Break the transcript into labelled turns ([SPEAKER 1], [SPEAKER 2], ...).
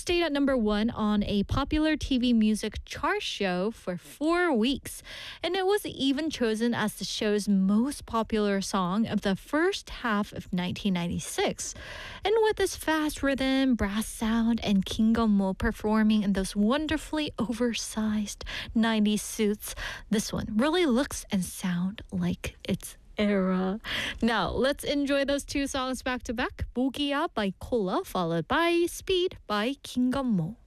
[SPEAKER 1] stayed at number one on a popular TV music chart show for 4 weeks. And it was even chosen as the show's most popular song of the first half of 1996. And with this fast rhythm, brass sound, and Kim Gun-mo performing in those wonderfully oversized 90s suits, this one really looks and sounds like its era. Now, let's enjoy those two songs back to back. 모기야 by Cola, followed by Speed by Kim Gun-mo.